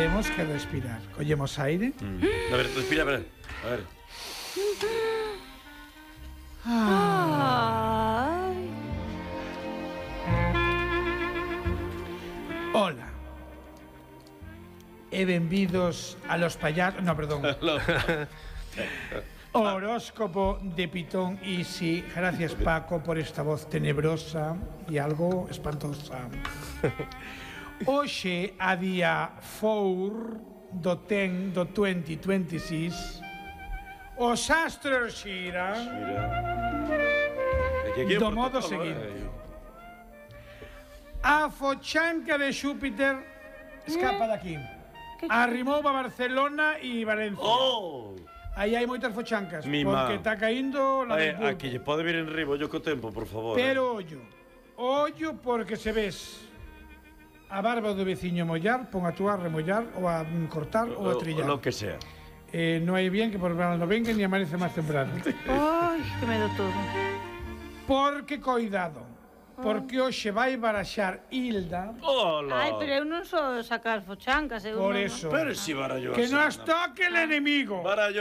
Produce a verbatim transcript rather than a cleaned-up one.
Temos que respirar. Collemos aire. Mm. A ver, respira, a ver. A ver. Ay. Hola. E benvidos a los payasos... No, perdón. Horóscopo de Pitón Easy. Gracias, Paco, por esta voz tenebrosa y algo espantosa. Hoxe, a día cuatro do ten do vinte veintiséis, os astros xiran do modo seguinte. A fochanca de Xúpiter escapa daqui. Arrimou a Barcelona e Valencia. Oh! Aí hai moitas fochancas, Mi porque má. está caindo la Ay, del pulpo. aquí lle pode vir en ribo yo co tempo, por favor. Pero ollo, ollo porque se ves a barba do veciño mollar, pon a túa a remollar ou a cortar ou a trillar. Lo que sea. Eh, no hai bien que por verano no venga ni amanece máis temprano. Ay, que medo todo. Porque coidado, porque hoxe vai baraxar Hilda. Hola. Ai, pero eu non sou sacar fochancas, eu Por non- eso, Pero si barallo. que no as toque el enemigo. Barallo.